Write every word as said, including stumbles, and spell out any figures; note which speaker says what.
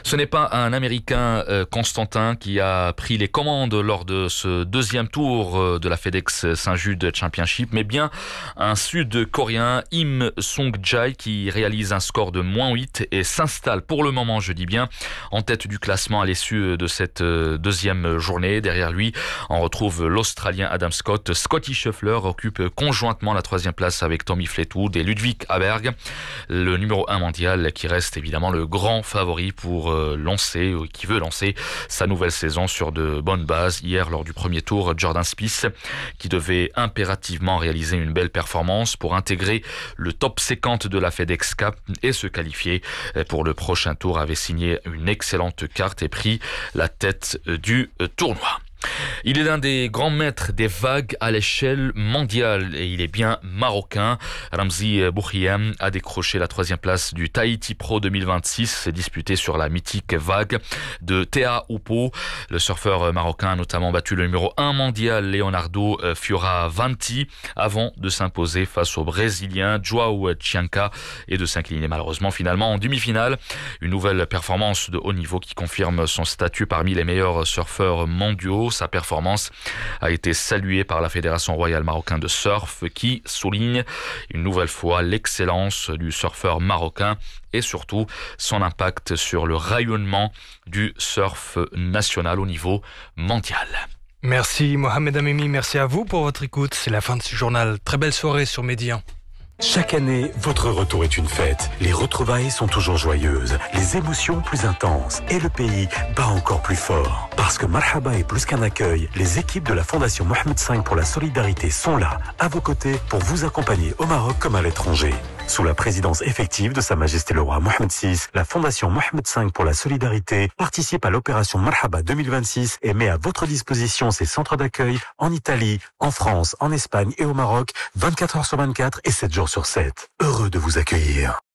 Speaker 1: Ce n'est pas un Américain, euh, Constantin, qui a pris les commandes lors de ce deuxième tour euh, de la FedEx Saint-Jude Championship, mais bien un Sud-Coréen, Im Sung-jae, qui réalise un score de moins huit et s'installe pour le moment, je dis bien, en tête du classement à l'issue de cette euh, deuxième journée. Derrière lui, on retrouve l'Australien Adam Scott. Scotty Scheffler occupe conjointement la troisième place avec Tommy Fleetwood et Ludwig Aberg, le numéro un mondial, qui reste évidemment le grand favori pour euh, lancer, ou qui veut lancer sa nouvelle saison sur de bonnes bases. Hier, lors du premier tour, Jordan Spieth, qui devait impérativement réaliser une belle performance pour intégrer le top cinquante de la FedEx Cup et se qualifier pour le prochain tour, avait signé une excellente carte et pris la tête du tournoi. Il est l'un des grands maîtres des vagues à l'échelle mondiale et il est bien marocain. Ramzi Boukhiem a décroché la troisième place du Tahiti Pro deux mille vingt-six, disputé sur la mythique vague de Teahupoo. Le surfeur marocain a notamment battu le numéro un mondial Leonardo Fioravanti avant de s'imposer face au Brésilien João Chianca et de s'incliner malheureusement finalement en demi-finale. Une nouvelle performance de haut niveau qui confirme son statut parmi les meilleurs surfeurs mondiaux. Sa performance a été saluée par la Fédération royale marocaine de surf, qui souligne une nouvelle fois l'excellence du surfeur marocain et surtout son impact sur le rayonnement du surf national au niveau mondial.
Speaker 2: Merci Mohamed Amimi, merci à vous pour votre écoute. C'est la fin de ce journal. Très belle soirée sur Média.
Speaker 3: Chaque année, votre retour est une fête. Les retrouvailles sont toujours joyeuses, les émotions plus intenses et le pays bat encore plus fort. Parce que Marhaba est plus qu'un accueil, les équipes de la Fondation Mohamed cinq pour la solidarité sont là, à vos côtés, pour vous accompagner au Maroc comme à l'étranger. Sous la présidence effective de Sa Majesté le Roi Mohamed six, la Fondation Mohamed cinq pour la solidarité participe à l'opération Marhaba deux mille vingt-six et met à votre disposition ses centres d'accueil en Italie, en France, en Espagne et au Maroc, vingt-quatre heures sur vingt-quatre et sept jours sur sept. Heureux de vous accueillir.